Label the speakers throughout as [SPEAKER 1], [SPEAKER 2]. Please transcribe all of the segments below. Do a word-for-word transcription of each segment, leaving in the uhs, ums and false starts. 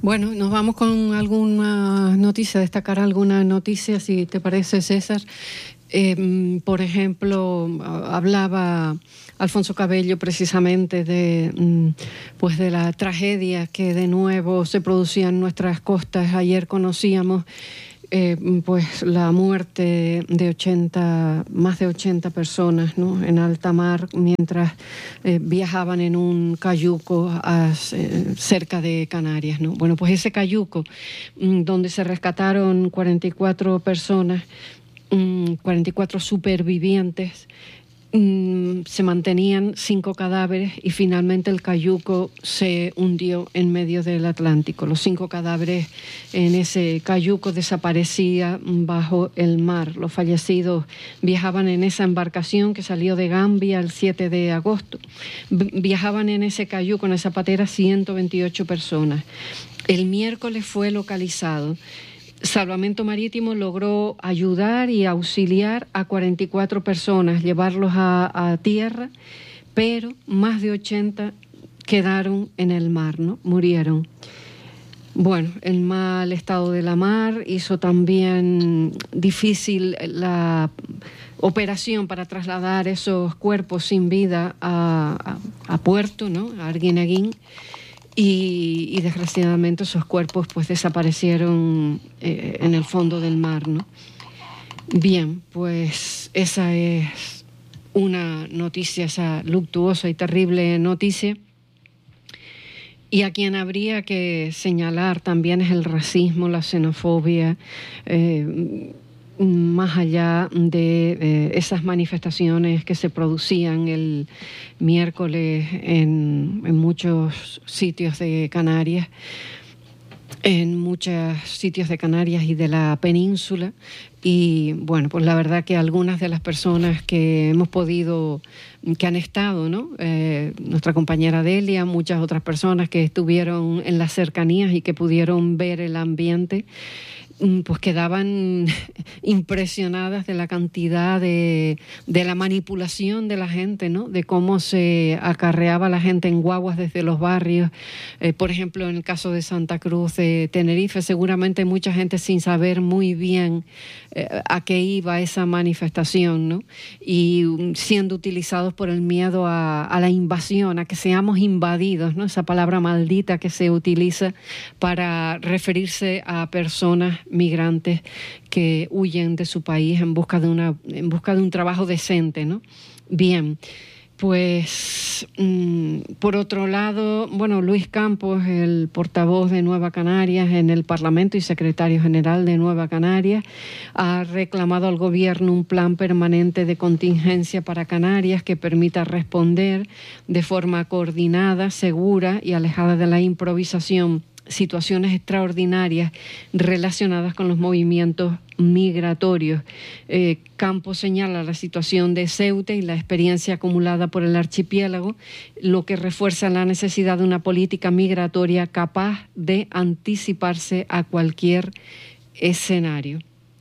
[SPEAKER 1] Bueno, nos vamos con alguna noticia, destacar alguna noticia, si te parece, César. Eh, por ejemplo, hablaba Alfonso Cabello precisamente de, pues de la tragedia que de nuevo se producía en nuestras costas. Ayer conocíamos eh, pues la muerte de ochenta, más de ochenta personas, ¿no?, en alta mar mientras eh, viajaban en un cayuco a, eh, cerca de Canarias, ¿no? Bueno, pues ese cayuco donde se rescataron cuarenta y cuatro personas, cuarenta y cuatro supervivientes, se mantenían cinco cadáveres y finalmente el cayuco se hundió en medio del Atlántico. Los cinco cadáveres en ese cayuco desaparecían bajo el mar. Los fallecidos viajaban en esa embarcación que salió de Gambia el siete de agosto. Viajaban en ese cayuco, en esa patera, ciento veintiocho personas. El miércoles fue localizado. Salvamento Marítimo logró ayudar y auxiliar a cuarenta y cuatro personas, llevarlos a, a tierra, pero más de ochenta quedaron en el mar, ¿no? Murieron. Bueno, el mal estado de la mar hizo también difícil la operación para trasladar esos cuerpos sin vida a, a, a puerto, ¿no?, a Arguineguín. Y, y desgraciadamente esos cuerpos pues desaparecieron eh, en el fondo del mar, ¿no? Bien, pues esa es una noticia, esa luctuosa y terrible noticia. Y a quien habría que señalar también es el racismo, la xenofobia, eh, más allá de eh, esas manifestaciones que se producían el miércoles en, en muchos sitios de Canarias, en muchos sitios de Canarias y de la península. Y bueno, pues la verdad que algunas de las personas que hemos podido, que han estado, ¿no?, eh, nuestra compañera Delia, muchas otras personas que estuvieron en las cercanías y que pudieron ver el ambiente, pues quedaban impresionadas de la cantidad de, de la manipulación de la gente, ¿no?, de cómo se acarreaba la gente en guaguas desde los barrios. Eh, por ejemplo, en el caso de Santa Cruz de Tenerife, seguramente mucha gente sin saber muy bien eh, a qué iba esa manifestación, ¿no?, y siendo utilizados por el miedo a, a la invasión, a que seamos invadidos, ¿no?, esa palabra maldita que se utiliza para referirse a personas migrantes que huyen de su país en busca de una en busca de un trabajo decente, ¿no? Bien, pues mmm, por otro lado, bueno, Luis Campos, el portavoz de Nueva Canarias en el Parlamento y secretario general de Nueva Canarias, ha reclamado al gobierno un plan permanente de contingencia para Canarias que permita responder de forma coordinada, segura y alejada de la improvisación situaciones extraordinarias relacionadas con los movimientos migratorios. Eh, Campos señala la situación de Ceuta y la experiencia acumulada por el archipiélago, lo que refuerza la necesidad de una política migratoria capaz de anticiparse a cualquier escenario.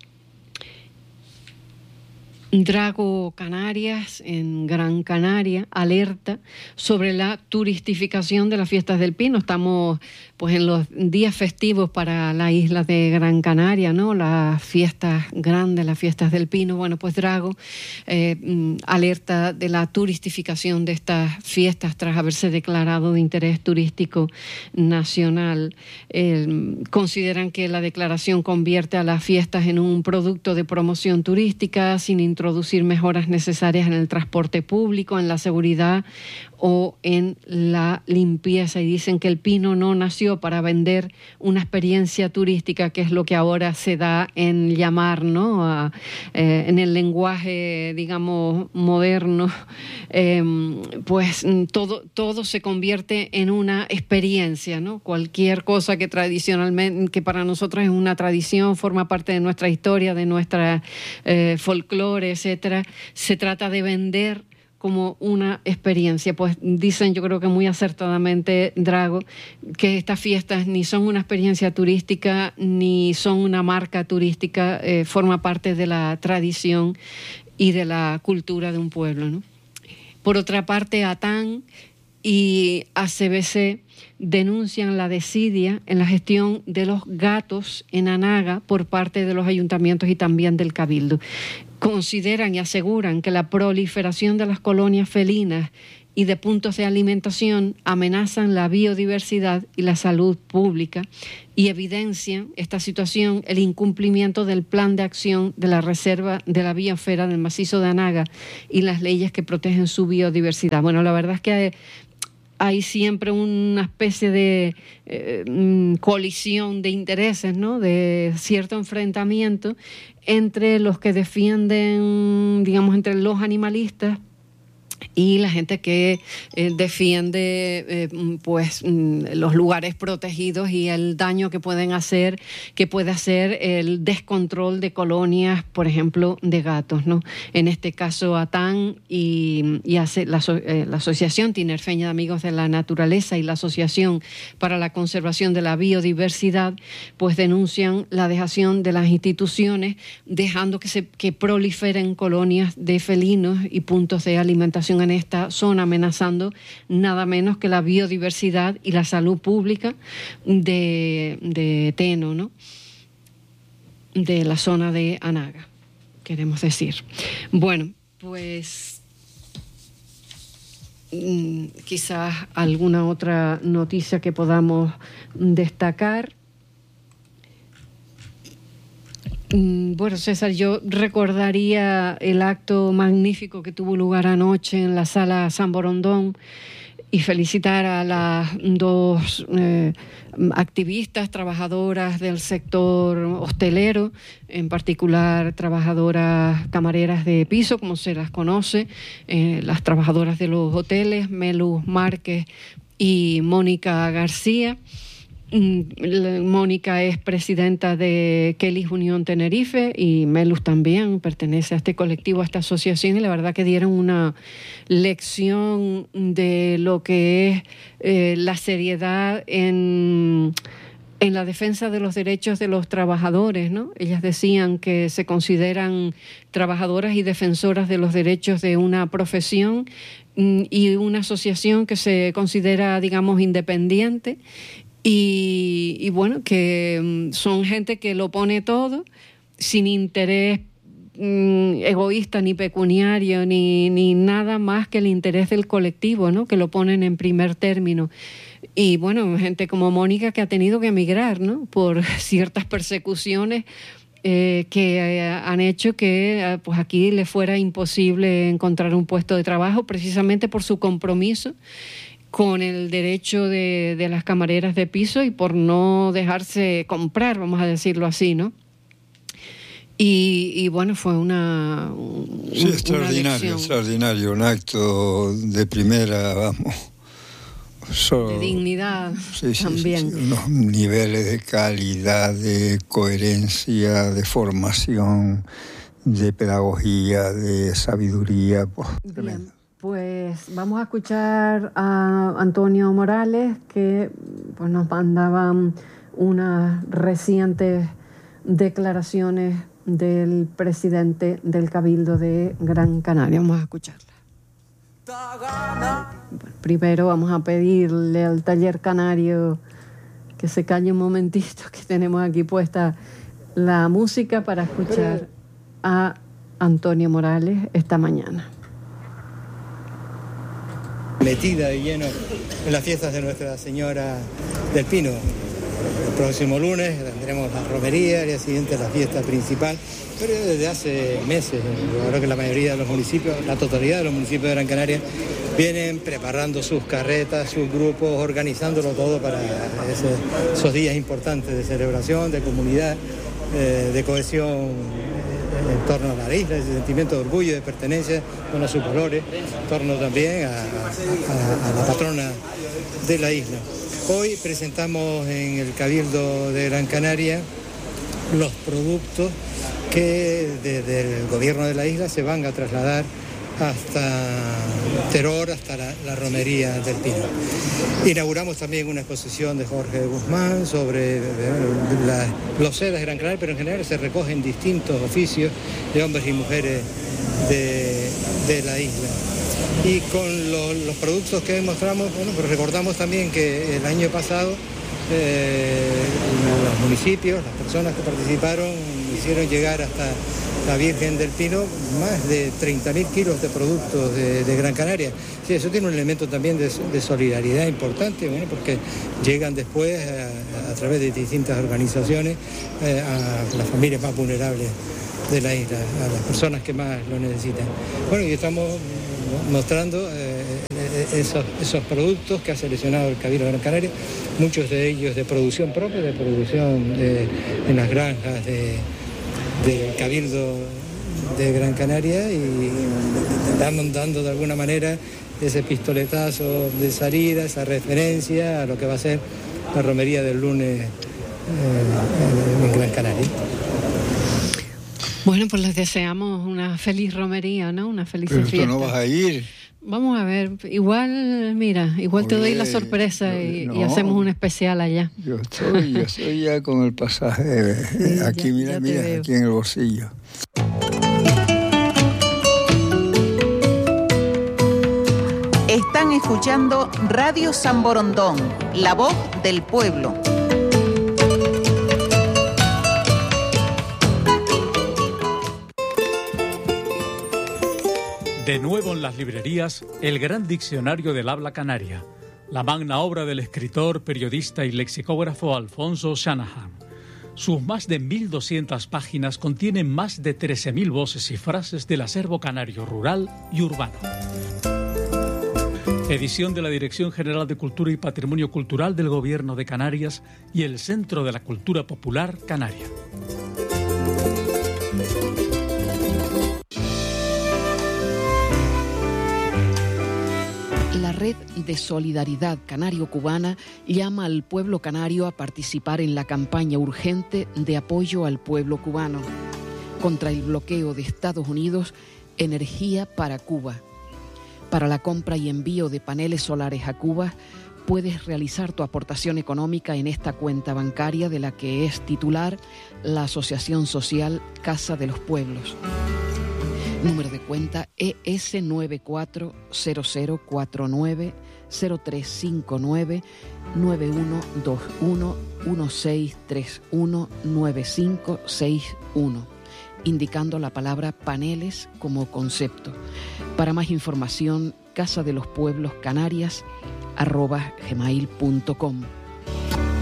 [SPEAKER 1] Drago Canarias, en Gran Canaria, alerta sobre la turistificación de las fiestas del Pino. Estamos pues en los días festivos para la isla de Gran Canaria, ¿no?, las fiestas grandes, las fiestas del Pino. Bueno, pues Drago eh, alerta de la turistificación de estas fiestas tras haberse declarado de interés turístico nacional. Eh, consideran que la declaración convierte a las fiestas en un producto de promoción turística sin introducir mejoras necesarias en el transporte público, en la seguridad o en la limpieza, y dicen que el Pino no nació para vender una experiencia turística, que es lo que ahora se da en llamar, ¿no?, a, eh, en el lenguaje, digamos, moderno, eh, pues todo, todo se convierte en una experiencia, ¿no? Cualquier cosa que tradicionalmente, que para nosotros es una tradición, forma parte de nuestra historia, de nuestra eh, folclore, etcétera, se trata de vender como una experiencia. Pues dicen, yo creo que muy acertadamente, Drago, que estas fiestas ni son una experiencia turística ni son una marca turística, eh, forma parte de la tradición y de la cultura de un pueblo, ¿no? Por otra parte, Atán y A C B C denuncian la desidia en la gestión de los gatos en Anaga por parte de los ayuntamientos y también del Cabildo. Consideran y aseguran que la proliferación de las colonias felinas y de puntos de alimentación amenazan la biodiversidad y la salud pública y evidencian esta situación el incumplimiento del plan de acción de la Reserva de la Biosfera del Macizo de Anaga y las leyes que protegen su biodiversidad. Bueno, la verdad es que hay siempre una especie de eh, colisión de intereses, ¿no? De cierto enfrentamiento entre los que defienden, digamos, entre los animalistas y la gente que eh, defiende eh, pues los lugares protegidos y el daño que pueden hacer, que puede hacer el descontrol de colonias, por ejemplo, de gatos, ¿no? En este caso, ATAN y, y hace la, eh, la Asociación Tinerfeña de Amigos de la Naturaleza y la Asociación para la Conservación de la Biodiversidad, pues denuncian la dejación de las instituciones, dejando que se que proliferen colonias de felinos y puntos de alimentación en esta zona, amenazando nada menos que la biodiversidad y la salud pública de, de Teno, ¿no? De la zona de Anaga, queremos decir. Bueno, pues quizás alguna otra noticia que podamos destacar. Bueno, César, yo recordaría el acto magnífico que tuvo lugar anoche en la Sala San Borondón y felicitar a las dos eh, activistas, trabajadoras del sector hostelero, en particular trabajadoras camareras de piso, como se las conoce, eh, las trabajadoras de los hoteles, Melu Márquez y Mónica García. Mónica es presidenta de Kellys Unión Tenerife y Melus también pertenece a este colectivo, a esta asociación, y la verdad que dieron una lección de lo que es eh, la seriedad en, en la defensa de los derechos de los trabajadores, ¿no? Ellas decían que se consideran trabajadoras y defensoras de los derechos de una profesión y una asociación que se considera, digamos, independiente. Y, y bueno, que son gente que lo pone todo sin interés mm, egoísta ni pecuniario ni, ni nada más que el interés del colectivo, ¿no? Que lo ponen en primer término. Y bueno, gente como Mónica que ha tenido que emigrar, ¿no? Por ciertas persecuciones eh, que eh, han hecho que eh, pues aquí le fuera imposible encontrar un puesto de trabajo precisamente por su compromiso con el derecho de, de las camareras de piso y por no dejarse comprar, vamos a decirlo así, ¿no? Y, y bueno, fue una, un,
[SPEAKER 2] sí, extraordinario,
[SPEAKER 1] una
[SPEAKER 2] extraordinario, un acto de primera, vamos. So,
[SPEAKER 1] de dignidad
[SPEAKER 2] sí, sí,
[SPEAKER 1] también.
[SPEAKER 2] Sí, sí, unos niveles de calidad, de coherencia, de formación, de pedagogía, de sabiduría, pues, tremendo.
[SPEAKER 1] Pues vamos a escuchar a Antonio Morales, que pues, nos mandaban unas recientes declaraciones del presidente del Cabildo de Gran Canaria. Vamos a escucharla. Bueno, primero vamos a pedirle al taller canario que se calle un momentito, que tenemos aquí puesta la música para escuchar a Antonio Morales esta mañana.
[SPEAKER 3] Metida de lleno en las fiestas de Nuestra Señora del Pino. El próximo lunes tendremos la romería, el día siguiente la fiesta principal, pero desde hace meses, yo creo que la mayoría de los municipios, la totalidad de los municipios de Gran Canaria, vienen preparando sus carretas, sus grupos, organizándolo todo para ese, esos días importantes de celebración, de comunidad, eh, de cohesión en torno a la isla, ese sentimiento de orgullo, de pertenencia con sus valores, en torno también a, a, a la patrona de la isla. Hoy presentamos en el Cabildo de Gran Canaria los productos que desde el gobierno de la isla se van a trasladar hasta Teror, hasta la, la romería del Pino. Inauguramos también una exposición de Jorge Guzmán sobre la, los sedas de Gran Canaria, pero en general se recogen distintos oficios de hombres y mujeres de, de la isla. Y con lo, los productos que mostramos, bueno, pues recordamos también que el año pasado eh, los municipios, las personas que participaron, hicieron llegar hasta la Virgen del Pino más de treinta mil kilos de productos de, de Gran Canaria. Sí, eso tiene un elemento también de, de solidaridad importante, bueno, porque llegan después a, a través de distintas organizaciones eh, a las familias más vulnerables de la isla, a las personas que más lo necesitan. Bueno, y estamos mostrando eh, esos, esos productos que ha seleccionado el Cabildo de Gran Canaria, muchos de ellos de producción propia, de producción de, en las granjas de del Cabildo de Gran Canaria, y dando, dando de alguna manera ese pistoletazo de salida, esa referencia a lo que va a ser la romería del lunes eh, en Gran Canaria.
[SPEAKER 1] Bueno, pues les deseamos una feliz romería, ¿no? Una feliz
[SPEAKER 2] Pero
[SPEAKER 1] fiesta.
[SPEAKER 2] tú no vas a ir.
[SPEAKER 1] Vamos a ver, igual, mira, igual
[SPEAKER 2] Oye,
[SPEAKER 1] te doy la sorpresa
[SPEAKER 2] yo,
[SPEAKER 1] y,
[SPEAKER 2] no,
[SPEAKER 1] y hacemos un especial allá.
[SPEAKER 2] Yo estoy, yo estoy ya con el pasaje
[SPEAKER 1] Sí,
[SPEAKER 2] aquí,
[SPEAKER 1] ya,
[SPEAKER 2] mira,
[SPEAKER 1] ya
[SPEAKER 2] mira,
[SPEAKER 1] veo.
[SPEAKER 2] aquí en el bolsillo.
[SPEAKER 4] Están escuchando Radio San Borondón, la voz del pueblo.
[SPEAKER 5] De nuevo en las librerías, el gran diccionario del habla canaria, la magna obra del escritor, periodista y lexicógrafo Alfonso Shanahan. Sus más de mil doscientas páginas contienen más de trece mil voces y frases del acervo canario rural y urbano. Edición de la Dirección General de Cultura y Patrimonio Cultural del Gobierno de Canarias y el Centro de la Cultura Popular Canaria.
[SPEAKER 6] La Red de Solidaridad Canario-Cubana llama al pueblo canario a participar en la campaña urgente de apoyo al pueblo cubano contra el bloqueo de Estados Unidos, Energía para Cuba. Para la compra y envío de paneles solares a Cuba, puedes realizar tu aportación económica en esta cuenta bancaria de la que es titular la Asociación Social Casa de los Pueblos. Número de cuenta E S nueve cuatro cero cero cuatro nueve cero tres cinco nueve nueve uno dos uno uno seis tres uno nueve cinco seis uno, indicando la palabra paneles como concepto. Para más información, casa de los pueblos canarias arroba gmail punto com.